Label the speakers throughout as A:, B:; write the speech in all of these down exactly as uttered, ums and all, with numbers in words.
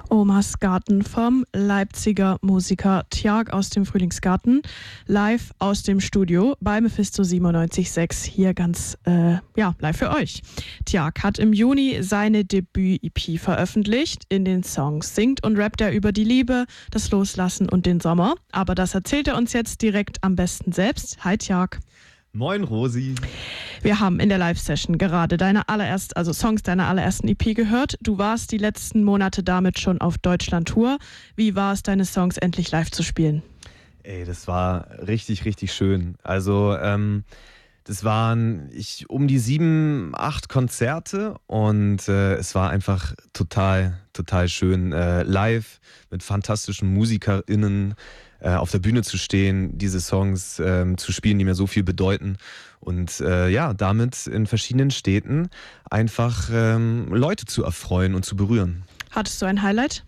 A: Omas Garten vom Leipziger Musiker Tjark aus dem Frühlingsgarten, live aus dem Studio bei Mephisto siebenundneunzig Komma sechs, hier ganz äh, ja, live für euch. Tjark hat im Juni seine Debüt-E P veröffentlicht. In den Songs singt und rappt er über die Liebe, das Loslassen und den Sommer. Aber das erzählt er uns jetzt direkt am besten selbst. Hi Tjark.
B: Moin Rosi.
A: Wir haben in der Live-Session gerade deine allererst, also Songs deiner allerersten E P gehört. Du warst die letzten Monate damit schon auf Deutschland-Tour. Wie war es, deine Songs endlich live zu spielen?
B: Ey, das war richtig, richtig schön. Also, ähm, das waren ich, um die sieben, acht Konzerte und äh, es war einfach total, total schön, äh, live mit fantastischen MusikerInnen äh, auf der Bühne zu stehen, diese Songs äh, zu spielen, die mir so viel bedeuten und äh, ja, damit in verschiedenen Städten einfach ähm, Leute zu erfreuen und zu berühren.
A: Hattest du ein Highlight?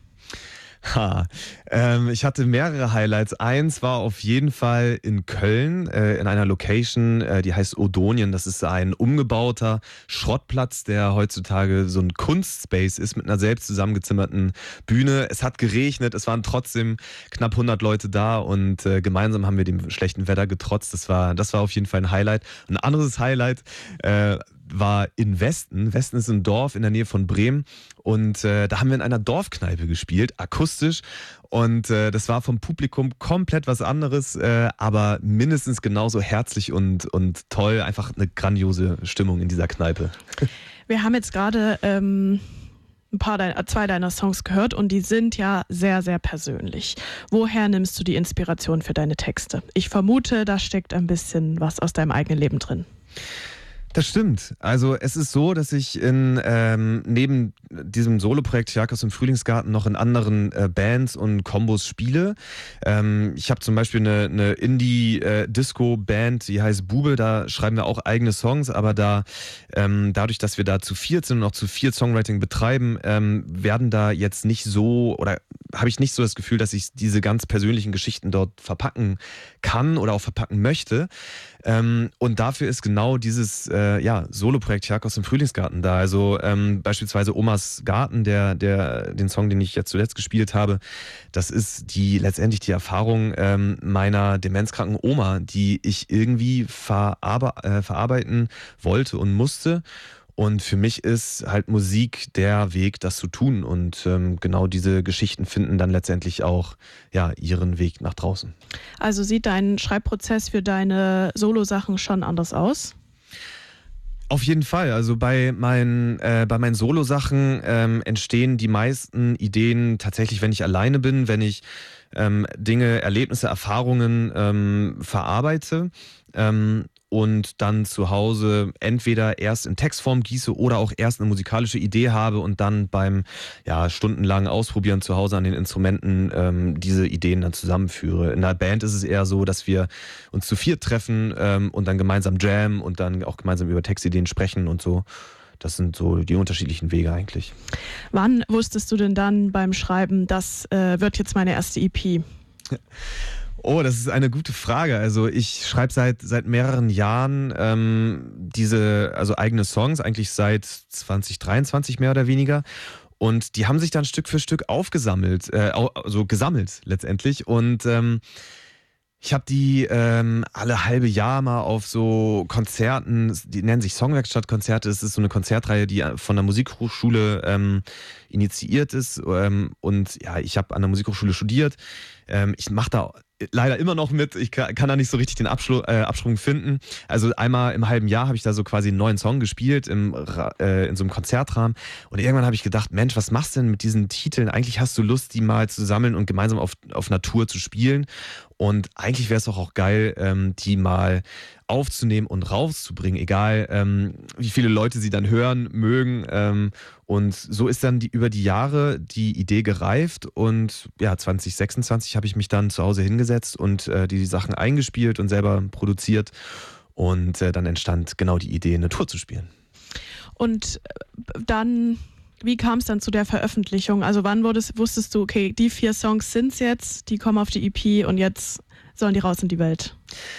B: Ha, ähm, ich hatte mehrere Highlights. Eins war auf jeden Fall in Köln, äh, in einer Location, äh, die heißt Odonien. Das ist ein umgebauter Schrottplatz, der heutzutage so ein Kunstspace ist mit einer selbst zusammengezimmerten Bühne. Es hat geregnet, es waren trotzdem knapp hundert Leute da und äh, gemeinsam haben wir dem schlechten Wetter getrotzt. Das war, das war auf jeden Fall ein Highlight. Ein anderes Highlight äh, war in Westen. Westen ist ein Dorf in der Nähe von Bremen und äh, da haben wir in einer Dorfkneipe gespielt, akustisch, und äh, das war vom Publikum komplett was anderes, äh, aber mindestens genauso herzlich und, und toll, einfach eine grandiose Stimmung in dieser Kneipe.
A: Wir haben jetzt gerade ähm, ein paar deiner, zwei deiner Songs gehört und die sind ja sehr, sehr persönlich. Woher nimmst du die Inspiration für deine Texte? Ich vermute, da steckt ein bisschen was aus deinem eigenen Leben drin.
B: Das stimmt. Also es ist so, dass ich in, ähm, neben diesem Soloprojekt Tjark aus dem Frühlingsgarten noch in anderen äh, Bands und Kombos spiele. Ähm, ich habe zum Beispiel eine, eine Indie-Disco-Band, die heißt Bube, da schreiben wir auch eigene Songs, aber da ähm, dadurch, dass wir da zu viert sind und auch zu viert Songwriting betreiben, ähm, werden da jetzt nicht so, oder habe ich nicht so das Gefühl, dass ich diese ganz persönlichen Geschichten dort verpacken kann oder auch verpacken möchte. Ähm, und dafür ist genau dieses äh, ja, Soloprojekt Tjark aus dem Frühlingsgarten da. Also ähm, beispielsweise Omas Garten, der, der, den Song, den ich jetzt zuletzt gespielt habe, das ist die letztendlich die Erfahrung ähm, meiner demenzkranken Oma, die ich irgendwie verarbe- äh, verarbeiten wollte und musste. Und für mich ist halt Musik der Weg, das zu tun. Und ähm, genau diese Geschichten finden dann letztendlich auch ja, ihren Weg nach draußen.
A: Also sieht dein Schreibprozess für deine Solo-Sachen schon anders aus?
B: Auf jeden Fall. Also bei meinen, äh, bei meinen Solo-Sachen ähm, entstehen die meisten Ideen tatsächlich, wenn ich alleine bin, wenn ich ähm, Dinge, Erlebnisse, Erfahrungen ähm, verarbeite. Ähm, und dann zu Hause entweder erst in Textform gieße oder auch erst eine musikalische Idee habe und dann beim ja, stundenlangen Ausprobieren zu Hause an den Instrumenten ähm, diese Ideen dann zusammenführe. In der Band ist es eher so, dass wir uns zu viert treffen ähm, und dann gemeinsam jammen und dann auch gemeinsam über Textideen sprechen und so. Das sind so die unterschiedlichen Wege eigentlich.
A: Wann wusstest du denn dann beim Schreiben, das äh, wird jetzt meine erste E P?
B: Oh, das ist eine gute Frage. Also ich schreibe seit seit mehreren Jahren ähm, diese, also eigene Songs, eigentlich seit zwanzig dreiundzwanzig mehr oder weniger. Und die haben sich dann Stück für Stück aufgesammelt, äh, also gesammelt letztendlich. Und ähm, ich habe die ähm, alle halbe Jahr mal auf so Konzerten, die nennen sich Songwerkstattkonzerte. Es ist so eine Konzertreihe, die von der Musikhochschule ähm, initiiert ist. Ähm, und ja, ich habe an der Musikhochschule studiert. Ähm, ich mache da leider immer noch mit. Ich kann, kann da nicht so richtig den Abschlu- äh, Absprung finden. Also einmal im halben Jahr habe ich da so quasi einen neuen Song gespielt im, äh, in so einem Konzertrahmen. Und irgendwann habe ich gedacht, Mensch, was machst du denn mit diesen Titeln? Eigentlich hast du Lust, die mal zu sammeln und gemeinsam auf, auf Natur zu spielen. Und eigentlich wäre es doch auch geil, ähm, die mal aufzunehmen und rauszubringen, egal ähm, wie viele Leute sie dann hören, mögen. Ähm, und so ist dann die, über die Jahre die Idee gereift und ja, zwanzig sechsundzwanzig habe ich mich dann zu Hause hingesetzt und äh, die Sachen eingespielt und selber produziert und äh, dann entstand genau die Idee, eine Tour zu spielen.
A: Und dann, wie kam es dann zu der Veröffentlichung? Also wann wurdest, wusstest du, okay, die vier Songs sind es jetzt, die kommen auf die E P und jetzt sollen die raus in die Welt?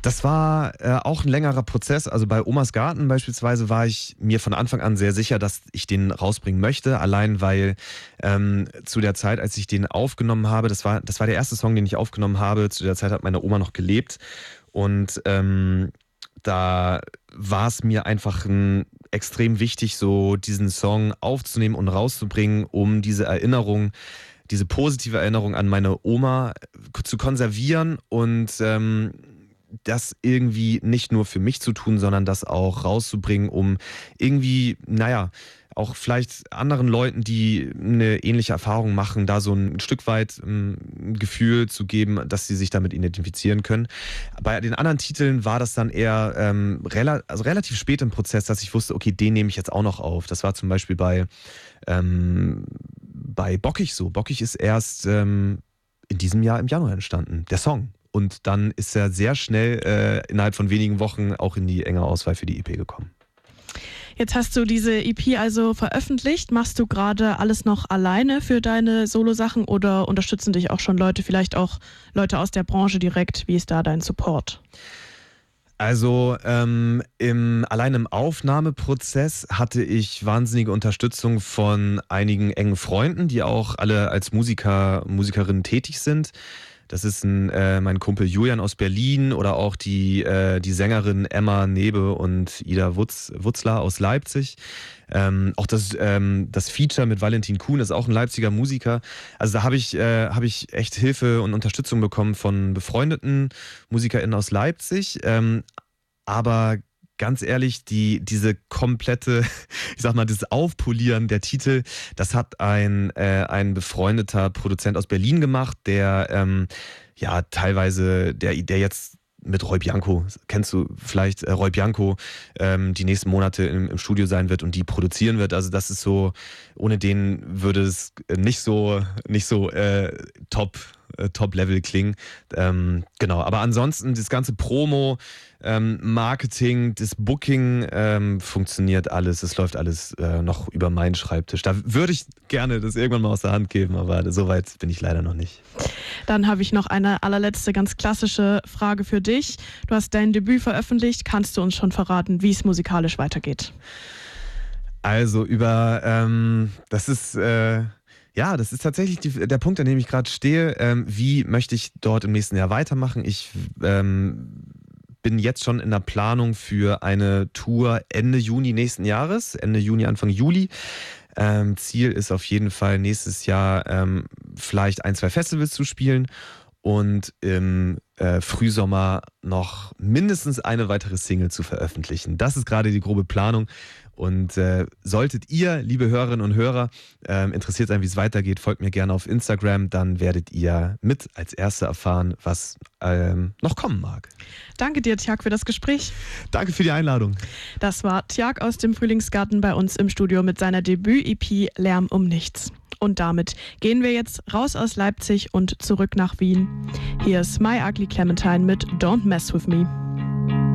B: Das war äh, auch ein längerer Prozess. Also bei Omas Garten beispielsweise war ich mir von Anfang an sehr sicher, dass ich den rausbringen möchte. Allein weil ähm, zu der Zeit, als ich den aufgenommen habe, das war, das war der erste Song, den ich aufgenommen habe. Zu der Zeit hat meine Oma noch gelebt. Und ähm, da war es mir einfach ein, extrem wichtig, so diesen Song aufzunehmen und rauszubringen, um diese Erinnerung, diese positive Erinnerung an meine Oma zu konservieren und ähm, das irgendwie nicht nur für mich zu tun, sondern das auch rauszubringen, um irgendwie, naja, auch vielleicht anderen Leuten, die eine ähnliche Erfahrung machen, da so ein Stück weit ein Gefühl zu geben, dass sie sich damit identifizieren können. Bei den anderen Titeln war das dann eher ähm, rela- also relativ spät im Prozess, dass ich wusste, okay, den nehme ich jetzt auch noch auf. Das war zum Beispiel bei, ähm, bei Bockig so. Bockig ist erst ähm, in diesem Jahr im Januar entstanden, der Song. Und dann ist er sehr schnell äh, innerhalb von wenigen Wochen auch in die enge Auswahl für die E P gekommen.
A: Jetzt hast du diese E P also veröffentlicht. Machst du gerade alles noch alleine für deine Solo-Sachen oder unterstützen dich auch schon Leute, vielleicht auch Leute aus der Branche direkt? Wie ist da dein Support?
B: Also ähm, im, allein im Aufnahmeprozess hatte ich wahnsinnige Unterstützung von einigen engen Freunden, die auch alle als Musiker, Musikerinnen tätig sind. Das ist ein, äh, mein Kumpel Julian aus Berlin oder auch die, äh, die Sängerin Emma Nebe und Ida Wutz, Wutzler aus Leipzig. Ähm, auch das, ähm, das Feature mit Valentin Kuhn ist auch ein Leipziger Musiker. Also da habe ich, äh, hab ich echt Hilfe und Unterstützung bekommen von befreundeten MusikerInnen aus Leipzig. Ähm, aber ganz ehrlich, die, diese komplette, ich sag mal, das Aufpolieren der Titel, das hat ein, äh, ein befreundeter Produzent aus Berlin gemacht, der ähm, ja teilweise, der, der jetzt mit Roy Bianco, kennst du vielleicht äh, Roy Bianco, ähm, die nächsten Monate im, im Studio sein wird und die produzieren wird. Also das ist so, ohne den würde es nicht so, nicht so äh, top, äh, Top-Level klingen. Ähm, genau, aber ansonsten das ganze Promo, ähm, Marketing, das Booking ähm, funktioniert alles. Es läuft alles äh, noch über meinen Schreibtisch. Da würde ich gerne das irgendwann mal aus der Hand geben, aber so weit bin ich leider noch nicht.
A: Dann habe ich noch eine allerletzte ganz klassische Frage für dich. Du hast dein Debüt veröffentlicht. Kannst du uns schon verraten, wie es musikalisch weitergeht?
B: Also über, ähm, das ist, äh, ja, das ist tatsächlich die, der Punkt, an dem ich gerade stehe. Ähm, wie möchte ich dort im nächsten Jahr weitermachen? Ich ähm, bin jetzt schon in der Planung für eine Tour Ende Juni nächsten Jahres, Ende Juni, Anfang Juli. Ähm, Ziel ist auf jeden Fall nächstes Jahr ähm, vielleicht ein, zwei Festivals zu spielen und im äh, Frühsommer noch mindestens eine weitere Single zu veröffentlichen. Das ist gerade die grobe Planung. Und äh, solltet ihr, liebe Hörerinnen und Hörer, äh, interessiert sein, wie es weitergeht, folgt mir gerne auf Instagram. Dann werdet ihr mit als Erste erfahren, was ähm, noch kommen mag.
A: Danke dir, Tjag, für das Gespräch.
B: Danke für die Einladung.
A: Das war Tjag aus dem Frühlingsgarten bei uns im Studio mit seiner Debüt-E P Lärm um nichts. Und damit gehen wir jetzt raus aus Leipzig und zurück nach Wien. Hier ist My Ugly Clementine mit Don't Mess With Me.